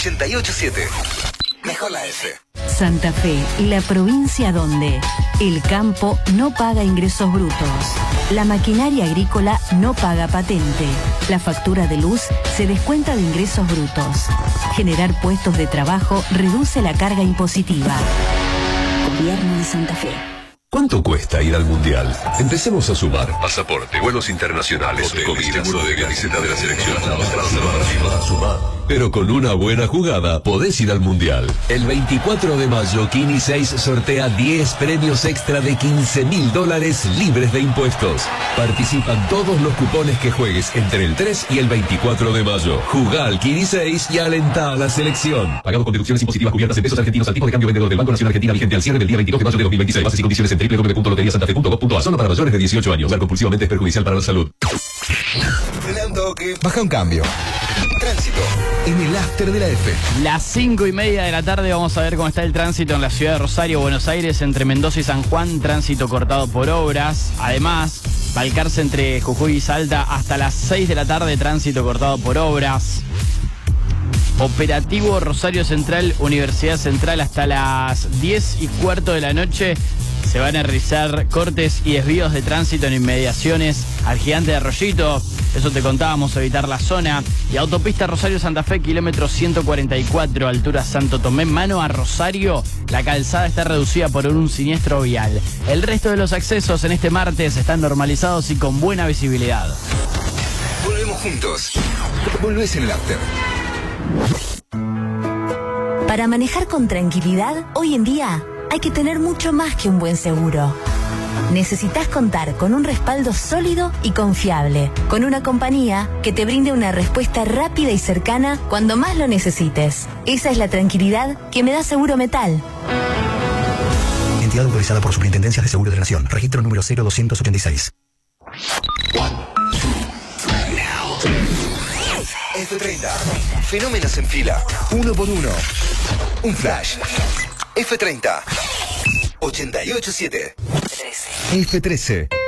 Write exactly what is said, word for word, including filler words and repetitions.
ochenta y ocho siete. Mejor la F. Santa Fe, la provincia donde el campo no paga ingresos brutos, la maquinaria agrícola no paga patente, la factura de luz se descuenta de ingresos brutos. Generar puestos de trabajo reduce la carga impositiva. Gobierno de Santa Fe. ¿Cuánto cuesta ir al Mundial? Empecemos a sumar. Pasaporte, vuelos internacionales, comida, seguro de camiseta de la selección. Sumar, sumar. Pero con una buena jugada podés ir al Mundial. El veinticuatro de mayo, Kini seis sortea diez premios extra de quince mil dólares libres de impuestos. Participan todos los cupones que juegues entre el tres y el veinticuatro de mayo. Jugá al Kini seis y alentá a la selección. Pagado con deducciones impositivas cubiertas en pesos argentinos al tipo de cambio vendedor del Banco Nacional Argentina vigente al cierre del día veintidós de mayo de dos mil veintiséis. Bases y condiciones en doble u doble u doble u punto lotería santa fe punto gov punto a. Solo para mayores de dieciocho años. Usar compulsivamente es perjudicial para la salud. Baja un cambio. Tránsito en el after de la F. Las cinco y media de la tarde vamos a ver cómo está el tránsito en la ciudad de Rosario, Buenos Aires, entre Mendoza y San Juan, tránsito cortado por obras. Además, Balcarce entre Jujuy y Salta hasta las seis de la tarde, tránsito cortado por obras. Operativo Rosario Central, Universidad Central hasta las diez y cuarto de la noche. Se van a realizar cortes y desvíos de tránsito en inmediaciones al Gigante de Arroyito. Eso te contábamos, evitar la zona. Y autopista Rosario-Santa Fe, kilómetro ciento cuarenta y cuatro, altura Santo Tomé, mano a Rosario. La calzada está reducida por un siniestro vial. El resto de los accesos en este martes están normalizados y con buena visibilidad. Volvemos juntos. Volvés en el after. Para manejar con tranquilidad, hoy en día hay que tener mucho más que un buen seguro. Necesitas contar con un respaldo sólido y confiable, con una compañía que te brinde una respuesta rápida y cercana cuando más lo necesites. Esa es la tranquilidad que me da Seguro Metal. Entidad autorizada por Superintendencias de Seguros de la Nación. Registro número cero doscientos ochenta y seis. F treinta. Fenómenos en fila. Uno por uno. Un flash. F treinta. ochenta y ocho siete. F trece.